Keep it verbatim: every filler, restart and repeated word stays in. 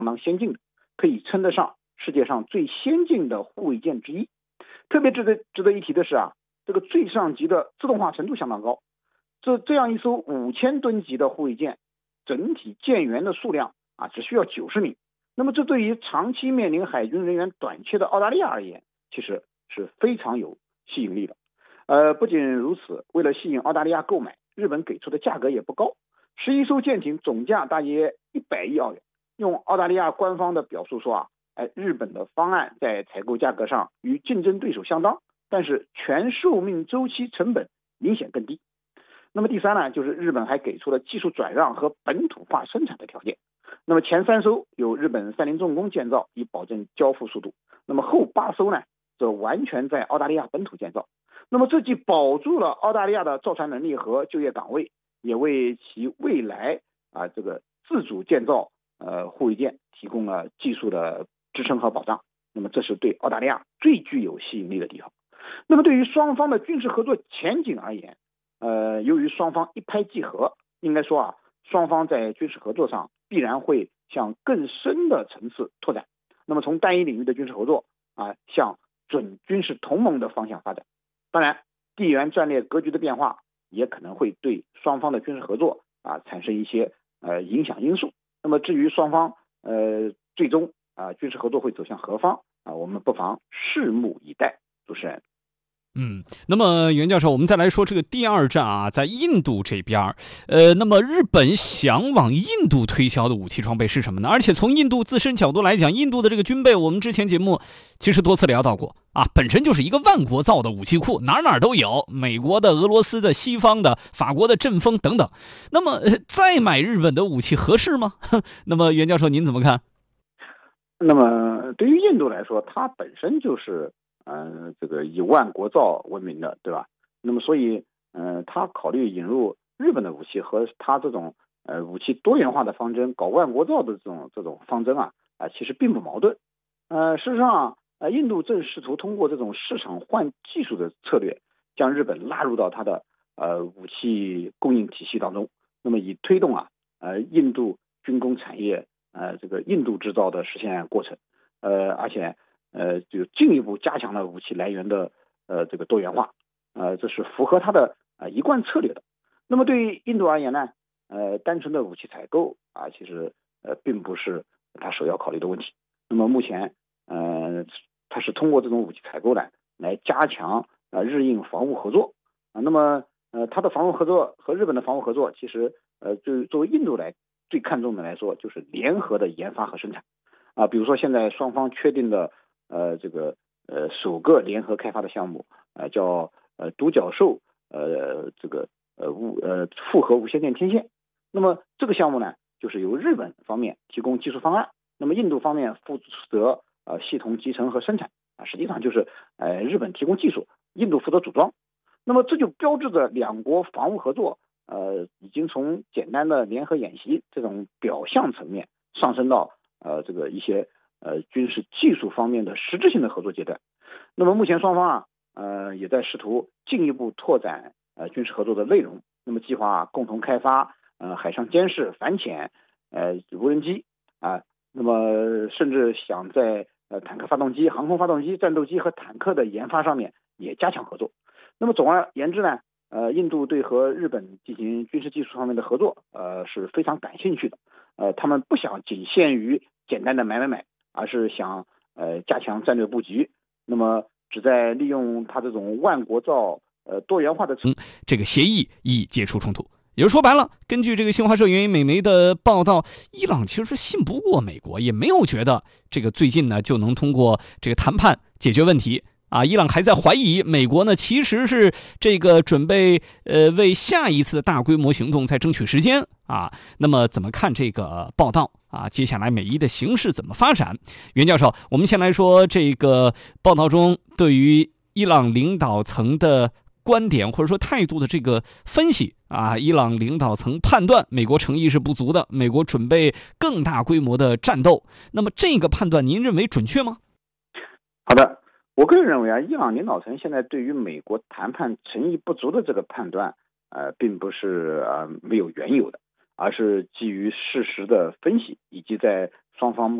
当先进的，可以称得上世界上最先进的护卫舰之一。特别值得值得一提的是啊，这个最上级的自动化程度相当高。这这样一艘五千吨级的护卫舰，整体舰员的数量啊只需要九十名。那么这对于长期面临海军人员短缺的澳大利亚而言，其实是非常有吸引力的。呃，不仅如此，为了吸引澳大利亚购买，日本给出的价格也不高，十一艘舰艇总价大约一百亿澳元。用澳大利亚官方的表述说啊，哎，日本的方案在采购价格上与竞争对手相当，但是全寿命周期成本明显更低。那么第三呢，就是日本还给出了技术转让和本土化生产的条件。那么前三艘由日本三菱重工建造，以保证交付速度。那么后八艘呢，则完全在澳大利亚本土建造。那么这既保住了澳大利亚的造船能力和就业岗位，也为其未来啊这个自主建造呃护卫舰提供了技术的支撑和保障。那么这是对澳大利亚最具有吸引力的地方。那么对于双方的军事合作前景而言，呃，由于双方一拍即合，应该说啊，双方在军事合作上必然会向更深的层次拓展。那么从单一领域的军事合作啊，向准军事同盟的方向发展。当然，地缘战略格局的变化也可能会对双方的军事合作啊产生一些呃影响因素。那么至于双方呃最终啊军事合作会走向何方啊，我们不妨拭目以待。主持人。 嗯，那么袁教授，我们再来说这个第二战啊，在印度这边，呃，那么日本想往印度推销的武器装备是什么呢？而且从印度自身角度来讲，印度的这个军备，我们之前节目其实多次聊到过啊，本身就是一个万国造的武器库，哪哪都有，美国的、俄罗斯的、西方的、法国的阵风等等。那么、呃、再买日本的武器合适吗？那么袁教授您怎么看？ 那么对于印度来说，它本身就是呃，这个以万国造闻名的，对吧？那么所以，呃，他考虑引入日本的武器和他这种呃武器多元化的方针，搞万国造的这种这种方针啊，啊、呃，其实并不矛盾。呃，事实上，呃，印度正试图通过这种市场换技术的策略，将日本拉入到它的呃武器供应体系当中。那么以推动啊，呃，印度军工产业呃这个印度制造的实现过程，呃，而且。呃，就进一步加强了武器来源的呃这个多元化，呃，这是符合它的呃一贯策略的。那么对于印度而言呢，呃，单纯的武器采购啊，其实呃并不是它首要考虑的问题。那么目前呃，它是通过这种武器采购呢，来加强呃日印防务合作啊。那么呃，它的防务合作和日本的防务合作，其实呃，就作为印度来最看重的来说，就是联合的研发和生产啊。比如说现在双方确定的。呃，这个呃首个联合开发的项目，呃叫呃独角兽呃这个呃无呃复合无线电天线。那么这个项目呢，就是由日本方面提供技术方案，那么印度方面负责呃系统集成和生产啊，实际上就是呃日本提供技术，印度负责组装。那么这就标志着两国防务合作呃已经从简单的联合演习这种表象层面上升到呃这个一些。呃，军事技术方面的实质性的合作阶段。那么目前双方啊，呃，也在试图进一步拓展呃军事合作的内容。那么计划、啊、共同开发呃海上监视、反潜、呃无人机啊、呃，那么甚至想在呃坦克发动机、航空发动机、战斗机和坦克的研发上面也加强合作。那么总而言之呢，呃，印度对和日本进行军事技术方面的合作，呃是非常感兴趣的。呃，他们不想仅限于简单的买买买。而是想呃加强战略布局，那么旨在利用它这种万国造呃多元化的嗯这个协议以结束冲突。也就是说白了，根据这个新华社援引美媒的报道，伊朗其实是信不过美国，也没有觉得这个最近呢就能通过这个谈判解决问题。啊，伊朗还在怀疑美国呢，其实是这个准备呃为下一次的大规模行动在争取时间啊。那么怎么看这个报道啊？接下来美伊的形势怎么发展？袁教授，我们先来说这个报道中对于伊朗领导层的观点或者说态度的这个分析啊。伊朗领导层判断美国诚意是不足的，美国准备更大规模的战斗。那么这个判断您认为准确吗？ 好的。我个人认为啊，伊朗领导层现在对于美国谈判诚意不足的这个判断，呃，并不是呃没有缘由的，而是基于事实的分析，以及在双方